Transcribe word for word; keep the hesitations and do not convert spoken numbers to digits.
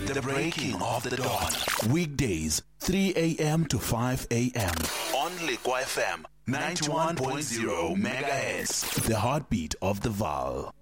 The breaking of the dawn. Weekdays, three a.m. to five a.m. On Liqua F M, ninety-one point zero megahertz. The heartbeat of the Vaal.